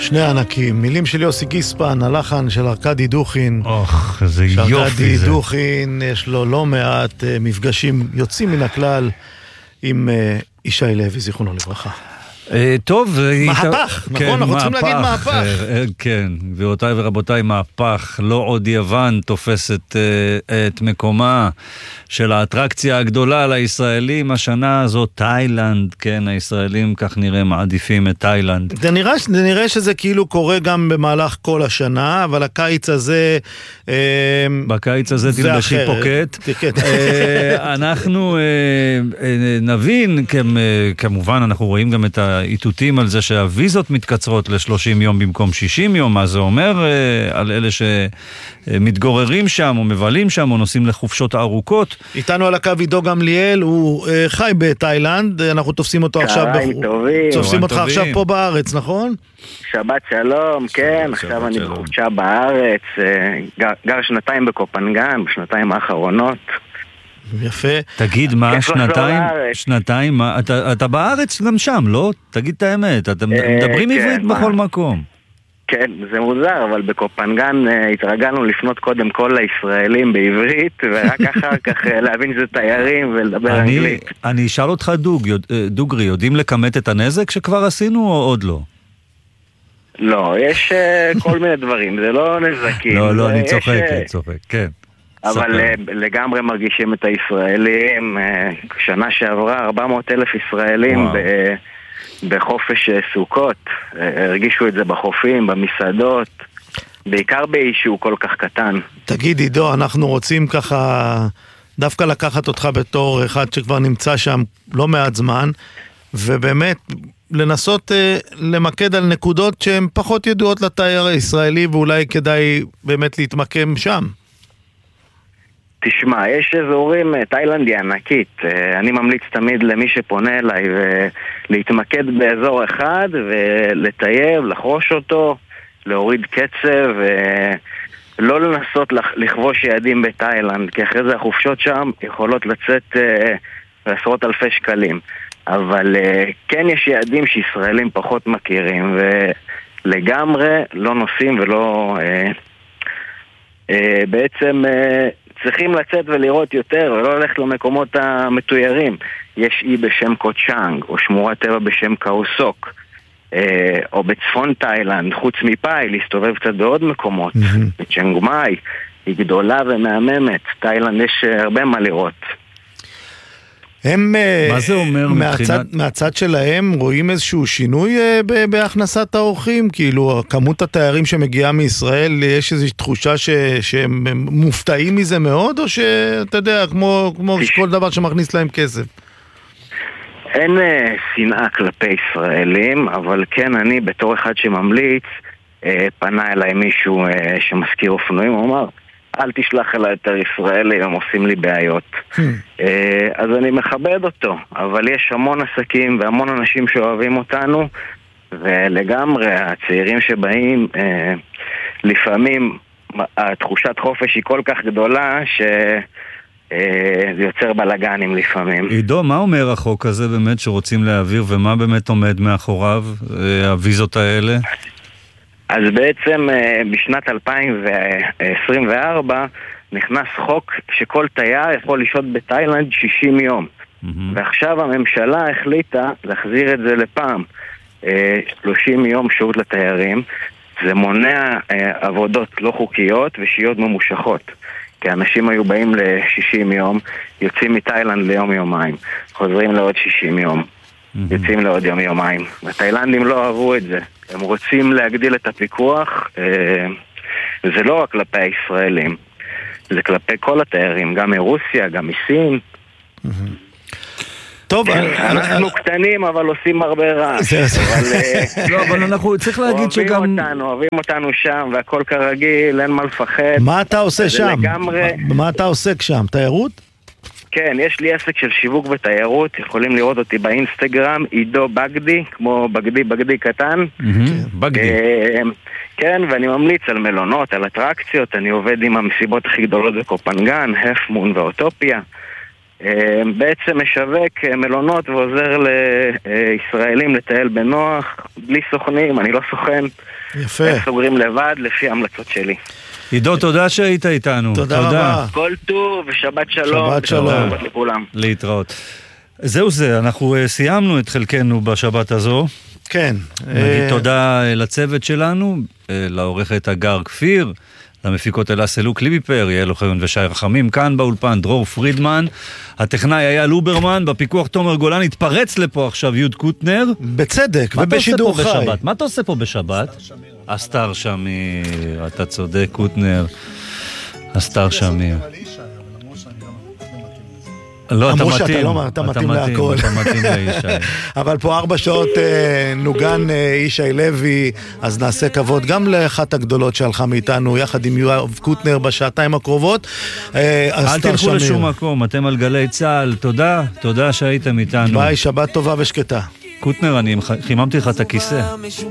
שני ענקים, מילים של יוסי גיספן, הלחן של ארקדי דוכין. איזה יופי זה. ארקדי דוכין, יש לו לא מעט מפגשים יוצאים מן הכלל עם ישי לוי, זיכרונו לברכה. טוב, מהפך, נכון? אנחנו צריכים להגיד מהפך. כן, גבירותיי ורבותיי, מהפך. לא עוד יוון תופסת את מקומה של האטרקציה הגדולה לישראלים. השנה הזאת תאילנד, כן, הישראלים כך נראה מעדיפים את תאילנד. זה נראה שזה כאילו קורה גם במהלך כל השנה, אבל הקיץ הזה... בקיץ הזה תלבשי פוקט. אנחנו נבין, כמובן אנחנו רואים גם את האיתותים על זה שהוויזות מתקצרות ל-30 יום במקום 60 יום, מה זה אומר על אלה שמתגוררים שם או מבלים שם או נוסעים לחופשות ארוכות. איתנו על הקו עידו גמליאל, הוא חי בתאילנד, אנחנו תופסים אותו עכשיו, תופסים אותך עכשיו פה בארץ, נכון? שבת שלום, כן, עכשיו אני בחופשה בארץ, גר שנתיים בקופנגן, בשנתיים האחרונות. יפה. תגיד, מה שנתיים, אתה בארץ גם שם, לא? תגיד את האמת, אתם מדברים עברית בכל מקום. כן, זה מוזר, אבל בקופנגן התרגלנו לפנות קודם כל לישראלים בעברית, ורק אחר כך להבין שזה תיירים ולדבר אנגלית. אני אשאל אותך דוגרי, יודעים לכמת את הנזק שכבר עשינו או עוד לא? לא, יש כל מיני דברים, זה לא נזקים. לא, אני צוחק, כן. אבל לגמרי מרגישים את הישראלים. שנה שעברה 400,000 ישראלים בחופש סוכות, הרגישו את זה בחופים, במסעדות, בעיקר באישו כל כך קטן. תגיד עידו, אנחנו רוצים ככה דווקא לקחת אותך בתור אחד שכבר נמצא שם לא מעט זמן, ובאמת לנסות למקד על נקודות שהן פחות ידועות לתייר הישראלי, ואולי כדאי באמת להתמקם שם. תשמע, יש אזורים, תאילנד היא ענקית, אני ממליץ תמיד למי שפונה אליי להתמקד באזור אחד ולטייב, לחרוש אותו, להוריד קצב, לא לנסות לכבוש יעדים בתאילנד, כי אחרי זה החופשות שם יכולות לצאת לעשרות אלפי שקלים. אבל כן יש יעדים שישראלים פחות מכירים, ולגמרי לא נוסעים ולא... בעצם... צריכים לצאת ולראות יותר, ולא ללכת למקומות המתוירים. יש אי בשם קוצ'אנג, או שמורת טבע בשם קאוסוק, או בצפון תאילנד, חוץ מפאי, להסתובב קצת בעוד מקומות. בצ'נג מאי, היא גדולה ומהממת. תאילנד יש הרבה מה לראות. הם, מה זה אומר מהצד שלהם רואים איזשהו שינוי בהכנסת האורחים? כאילו, כמות התיירים שמגיעה מישראל, יש איזושהי תחושה שהם מופתעים מזה מאוד, או שאתה יודע, כמו כל דבר שמכניס להם כסף? אין שנאה כלפי ישראלים, אבל כן אני בתור אחד שממליץ, פנה אליי מישהו שמזכיר אופנועים, הוא אמר, אל תשלח אליי יותר ישראלים, הם עושים לי בעיות. אז אני מכבד אותו, אבל יש המון עסקים והמון אנשים שאוהבים אותנו, ולגמרי הצעירים שבאים, לפעמים התחושת חופש היא כל כך גדולה זה יוצר בלגנים לפעמים. עידו, מה אומר החוק הזה באמת שרוצים להעביר, ומה באמת עומד מאחוריו, הוויזות האלה? אז בעצם בשנת 2024 נכנס חוק שכל תייר יכול לשהות בתאילנד 60 יום. ועכשיו הממשלה החליטה להחזיר את זה לפעם 30 יום שהות לתיירים. זה מונע עבודות לא חוקיות ושהיות ממושכות. כי אנשים היו באים ל-60 יום, יוצאים מתאילנד ליום-יומיים, חוזרים לעוד 60 יום, יוצאים לעוד יום-יומיים. התאילנדים לא אהבו את זה. הם רוצים להגדיל את הפיקוח, וזה לא רק כלפי הישראלים, זה כלפי כל התיירים, גם מרוסיה, גם מסין. טוב, אנחנו קטנים אבל עושים הרבה רע. לא, אבל אנחנו צריך להגיד שגם... אוהבים אותנו שם והכל כרגיל, אין מה לפחד. מה אתה עושה שם? מה אתה עוסק שם? תיירות? כן, יש לי עסק של שיווק ותיירות, יכולים לראות אותי באינסטגרם, עידו בגדי, כמו בגדי קטן. בגדי. כן, ואני ממליץ על מלונות, על אטרקציות, אני עובד עם המסיבות הכי גדולות בקופנגן, הפמון ואוטופיה. בעצם משווק מלונות ועוזר לישראלים לטייל בנוח, בלי סוכנים, אני לא סוכן. יפה. סוגרים לבד לפי ההמלצות שלי. עידו, תודה שהיית איתנו. תודה רבה. כל טוב ושבת שלום. שבת שלום. לכולם. להתראות. זהו זה, אנחנו סיימנו את חלקנו בשבת הזו. כן. נגיד תודה לצוות שלנו, לעורכת הגר כפיר, למפיקות אלה סלוק ליביפר, יעל אוחיון ושי רחמים, כאן באולפן דרור פרידמן, הטכנאי היה לוברמן, בפיקוח תומר גולן, התפרץ לפה עכשיו יוד קוטנר. בצדק, ובשידור חי. מה אתה עושה פה בשבת? אסתר שמיר, אתה צודק קוטנר, אסתר שמיר. לא, אמרו שאתה מתאים להכל. אתה מתאים לאישי. אבל פה 4 שעות נוגן אישי לוי, אז נעשה כבוד גם לאחת הגדולות שהלכה מאיתנו, יחד עם יואב קוטנר בשעתיים הקרובות. אל תלכו לשום מקום, אתם על גלי צהל, תודה שהייתם איתנו. ביי, שבת טובה ושקטה. קוטנר, אני חיממתי לך את הכיסא.